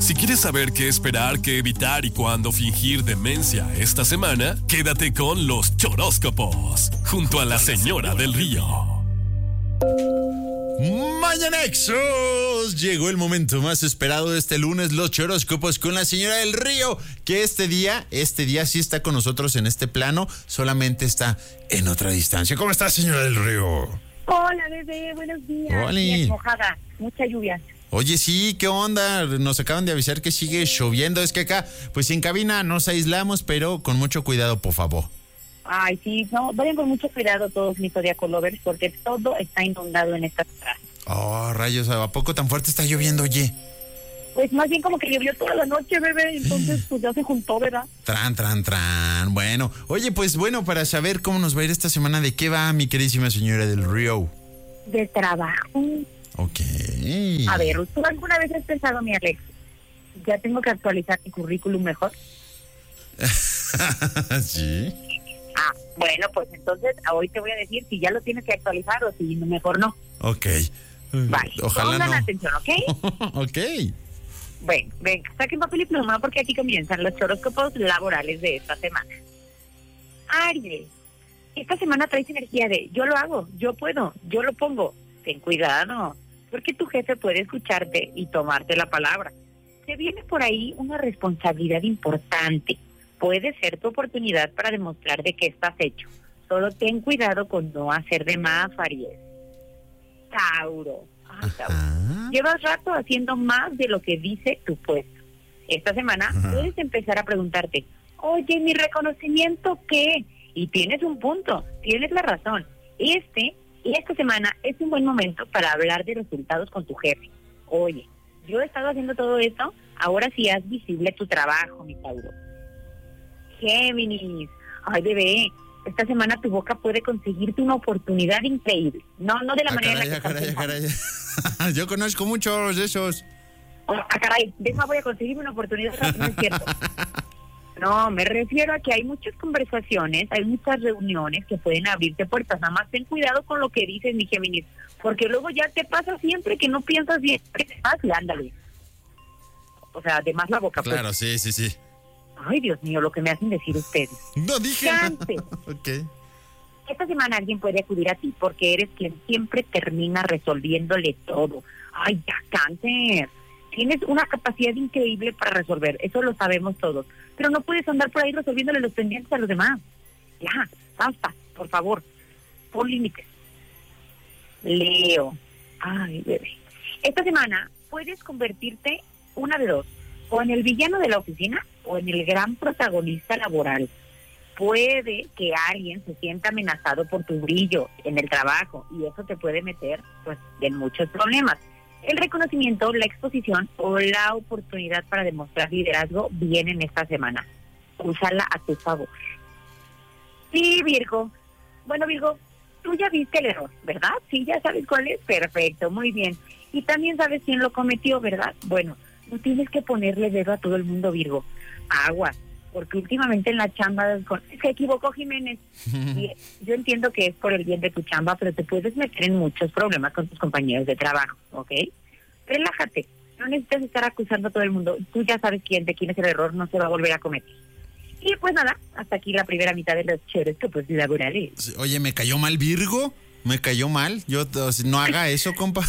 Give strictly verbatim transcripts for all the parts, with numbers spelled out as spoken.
Si quieres saber qué esperar, qué evitar y cuándo fingir demencia esta semana, quédate con los choróscopos, junto a la señora del río. Mañanexos, llegó el momento más esperado de este lunes, los choróscopos con la señora del río, que este día, este día sí está con nosotros en este plano, solamente está en otra distancia. ¿Cómo está, señora del río? Hola, bebé, buenos días. Hola. Bien mojada, mucha lluvia. Oye, sí, ¿qué onda? Nos acaban de avisar que sigue lloviendo. Es que acá, pues en cabina nos aislamos, pero con mucho cuidado, por favor. Ay, sí, no, vayan con mucho cuidado todos mis Zodiaco lovers, porque todo está inundado en esta ciudad. Oh, rayos, ¿a poco tan fuerte está lloviendo, oye? Pues más bien como que llovió toda la noche, bebé, entonces pues ya se juntó, ¿verdad? Tran, tran, tran. Bueno, oye, pues bueno, para saber cómo nos va a ir esta semana, ¿de qué va, mi queridísima señora del río? De trabajo. Ok. A ver, ¿tú alguna vez has pensado, mi Alex, ya tengo que actualizar mi currículum mejor? Sí. Ah, bueno, pues entonces hoy te voy a decir si ya lo tienes que actualizar o si mejor no. Ok. Vale, Ojalá pongan no. atención, ¿ok? Ok. Bueno, venga, saquen papel y pluma porque aquí comienzan los horóscopos laborales de esta semana. Aries, esta semana traes energía de yo lo hago, yo puedo, yo lo pongo. Ten cuidado, porque tu jefe puede escucharte y tomarte la palabra. Se viene por ahí una responsabilidad importante. Puede ser tu oportunidad para demostrar de qué estás hecho. Solo ten cuidado con no hacer de más, Aries. Tauro. Ay, Tauro. Llevas rato haciendo más de lo que dice tu puesto. Esta semana Ajá. puedes empezar a preguntarte, oye, ¿mi reconocimiento qué? Y tienes un punto, tienes la razón. Este, esta semana es un buen momento para hablar de resultados con tu jefe. Oye, yo he estado haciendo todo esto, ahora sí haz visible tu trabajo, mi Tauro. Géminis. Ay, bebé, esta semana tu boca puede conseguirte una oportunidad increíble. No, no de la ah, manera caray, en la que caray, estás caray. Yo conozco muchos de esos. Oh, ah, caray, de eso voy a conseguir una oportunidad, no es cierto. No, me refiero a que hay muchas conversaciones, hay muchas reuniones que pueden abrirte puertas. Nada más ten cuidado con lo que dices, mi Géminis, porque luego ya te pasa siempre que no piensas bien. Hazle, ándale. O sea, además la boca. Claro, pues. sí, sí, sí. Ay, Dios mío, lo que me hacen decir ustedes. No dije Cáncer. Ok. Esta semana alguien puede acudir a ti porque eres quien siempre termina resolviéndole todo. Ay, ya, Cáncer. Tienes una capacidad increíble para resolver, eso lo sabemos todos. Pero no puedes andar por ahí resolviéndole los pendientes a los demás. Ya, basta, por favor. Pon límites. Leo. Ay, bebé. Esta semana puedes convertirte una de dos. O en el villano de la oficina o en el gran protagonista laboral. Puede que alguien se sienta amenazado por tu brillo en el trabajo y eso te puede meter pues en muchos problemas. El reconocimiento, la exposición o la oportunidad para demostrar liderazgo vienen esta semana. Úsala a tu favor. Sí, Virgo. Bueno, Virgo, tú ya viste el error, ¿verdad? Sí, ya sabes cuál es. Perfecto, muy bien. Y también sabes quién lo cometió, ¿verdad? Bueno, no tienes que ponerle dedo a todo el mundo, Virgo. Aguas, porque últimamente en la chamba se equivocó Jiménez. Y yo entiendo que es por el bien de tu chamba, pero te puedes meter en muchos problemas con tus compañeros de trabajo, ¿ok? Relájate, no necesitas estar acusando a todo el mundo. Tú ya sabes quién, de quién es el error, no se va a volver a cometer. Y pues nada, hasta aquí la primera mitad de los choróscopos laborales. Oye, ¿me cayó mal Virgo? ¿Me cayó mal? Yo, no haga eso, compa.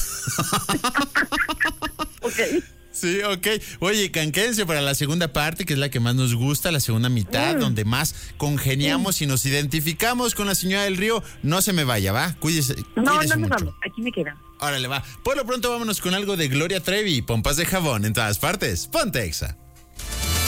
Ok. Sí, ok. Oye, canquense para la segunda parte, que es la que más nos gusta, la segunda mitad, mm. donde más congeniamos mm. y nos identificamos con la señora del río. No se me vaya, ¿va? Cuídese, no, cuídese no, no, mucho. vamos, aquí me queda. Órale, va. Por lo pronto vámonos con algo de Gloria Trevi, pompas de jabón en todas partes. Ponte Exa.